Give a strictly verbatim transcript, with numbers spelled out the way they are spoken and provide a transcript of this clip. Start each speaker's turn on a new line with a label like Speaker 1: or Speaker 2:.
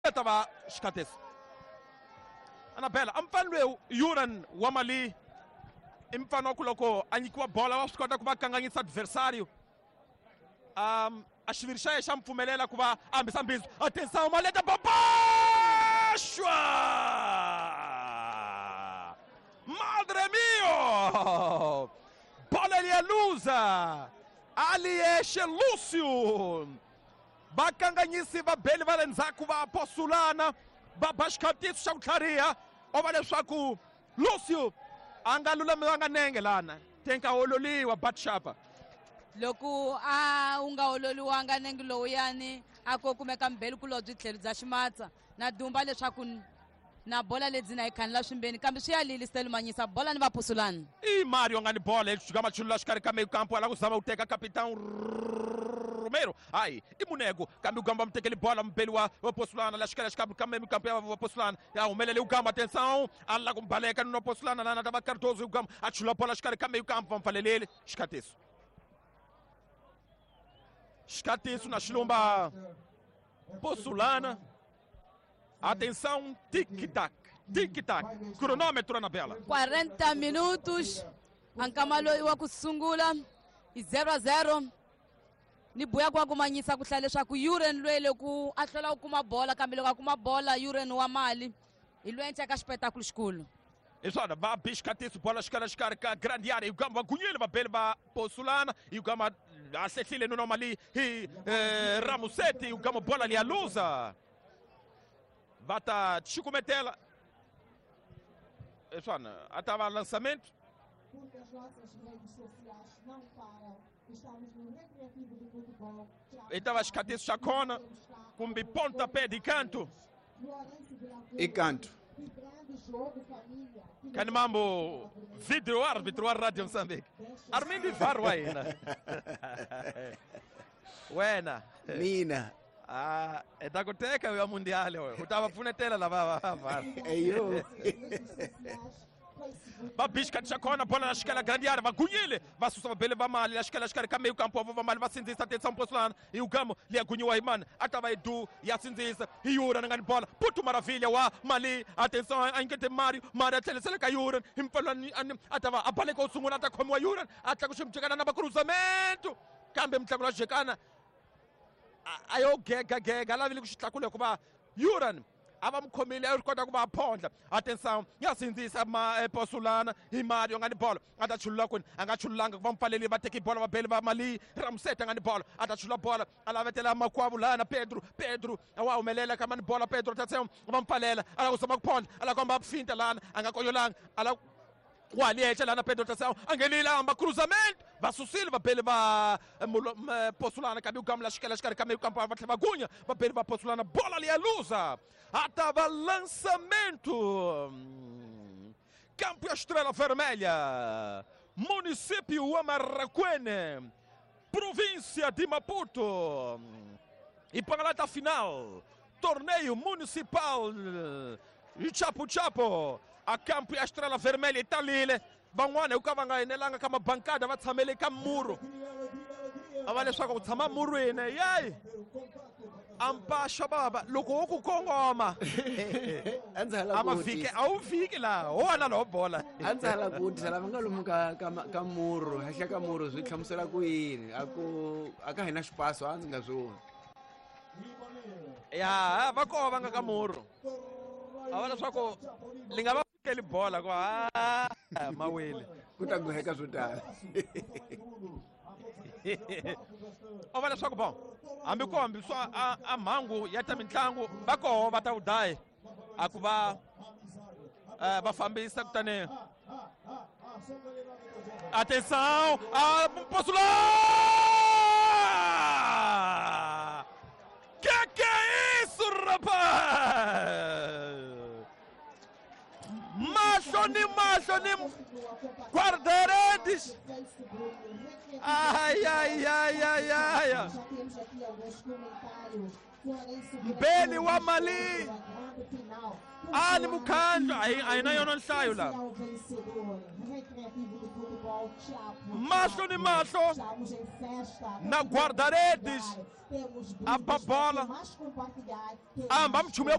Speaker 1: atava xikhatisi Anabela ampfani lowu Yuran wa Mali i mufana wa ku loko a nyikiwa bola wa swi kota ku va kanganyisa adversário um a xiviri xa ye xa mi pfumelela ku va a hambisa mbizo atenção maleta babaxwa madre mio bola liyaluza aliyexe Lúcio vakanganyisi va beli va le ndzhaku va aposulana va ba xikhatisi xa ku tlhariha o va leswaku Lúcio a nga lulamiwanga nenge lana tenka ololiwa batshapa
Speaker 2: loko a u nga ololiwanga nenge lowuyani a ko kumeka mbheli kulobye tlhelo bya ximatsa na dumba leswaku na bola lebyi na yi khanela swimbeni kambe swi ya lili stelumanyisa bola ni vapusulani
Speaker 1: i Mario nga ni bola exika machulula xikarhi ka meio campo ala ku zama ku teka capitão Romero hayi i Munego kambe u gamba mutekeli bola mbheli wa vapusulana la xikarhi xikarhi ka meio campo ya vapusulana ya humelele u gamba atenção ala ku baleka ni vapusulana lana tava Cardoso u gamba a chula bola xikarhi ka meio campo mpfaleleli xikatiso xikatiso na xilumba Pusulana. Atenção, tic-tac, tic-tac. Cronômetro, Anabela.
Speaker 2: quarenta minutos. Ankamalo iwa kusungula. zero a zero. Ni buya kwa kumanyisa ku hlaya leswaku Yuran lwele ku a tlhela ku kuma bola kambe loko a kuma bola Yuran wa Mali hi loyi ka xipetakulo xikulu.
Speaker 1: Isona va bixikatisi bola xikarhi xikarhi ka grande área. Ugamba vagunyile vabeli va Pusulana. Ugamba a hlehlile no Mali hi Ramuseti. Ugamba bola liyaluza. Bata Chicometela. Isona atava lançamento.
Speaker 3: Porque as nossas redes sociais não param. Estamos no Recreativo do Futebol.
Speaker 1: Estava xikhatisi xa kona kumbe pontapé de canto.
Speaker 4: E canto.
Speaker 1: Kani mambo vídeo árbitro wa Rádio Moçambique. Armindo Varo ainda. Wena.
Speaker 4: Mina.
Speaker 1: Ah, é da goteca ou é mundial? Eu tava funetela lá, vai.
Speaker 4: É eu.
Speaker 1: Babishka Chakona, bola na escala grande área, vai Gunhile, vai sustar bele, vai mal, a escala escala meio campo, vai mal, vai sinzista atenção Pusulana, e o Gamo, li a Gunhu Aiman, atava Edu, e a sinzista, e Yuran na bola, puto maravilha, wa Mali, atenção, a enquete Mário, Mário, a seleção que Yuran, impalando, atava a bala com o Sungunata como a Yuran, ataca o chim chegando na cruzamento, cambia mtagula chegana, aí o Gega Gega, lá vile kushitakulia kuba Yuran. Abamkhomile ayikhoda kuba phondla atenção yasinzisa ma Pusulana i Mario ngani bola atachulula kwini angachululanga kuba mpaleli bateka ibola babheli ba Mali Ramseta ngani bola atachulula bola alavetela makwabu lana Pedro Pedro awaumelela kamani bola Pedro atenção bampalela ala kusama kuphondla ala kwamba bufinta lana angakonyolanga ala kwaliyehla lana Pedro atenção angelila amba cruzamento vasusile vabheli va Pusulana kambe ugamla xikela xikarhi ka meio campo va tlhela vagunya vabheli va Pusulana bola liyaluza atava lançamento Campo Estrela Vermelha município Amaraquene província de Maputo e para a final torneio municipal Chapo Chapo a Campo Estrela Vermelha Italile van'wana hi ku ka va nga enelanga ka mabankada va tshamele ka muro a va leswaku ku tshama murwini yeyi ampaxa baba loko wo ku kongoma a ma vhiki a wu vhiki laha wo wona lowo bola
Speaker 4: a ndzi hala kuti lava nga lomu ka ka murro henhla ka murro swi hlamusela ku yini a ku a ka hina xipaso a ndzi nga swi voni
Speaker 1: ya va koho va nga ka murro a va leswaku li nga va fikeli bola ku ha mawele
Speaker 4: ku ta guheka swo tala
Speaker 1: o va leswaku bon hambi ko hambi swa a mhangu ya ta mitlangu va koho va ta wu dayi a ku va va fambisa kutani atenção a Pusulana que que é isso rapaz macho ni macho ni guarda-redes ai ai ai ai ai Mbeli wa Mali Ali Mukhandlo ayina yona nhlayo la macho ni macho na guarda-redes a bola amba mchume